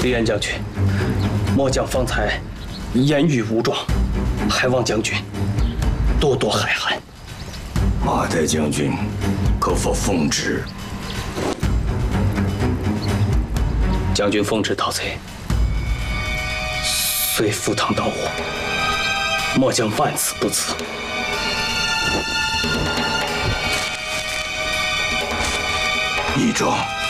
李渊将军，末将方才言语无状，还望将军多多海涵。 马岱将军，可否奉旨？ 将军奉旨讨贼，虽赴汤蹈火，末将万死不辞。 义壮。